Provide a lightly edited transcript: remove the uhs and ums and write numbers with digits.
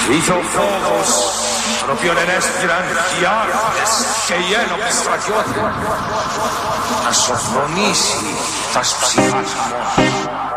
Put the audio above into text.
Είχε ο φόβος, τον οποίον ενέστηραν οι άρχοντες και οι ένοπλοι στρατιώτες, να σοφρονήσει τας ψυχάς μόνο.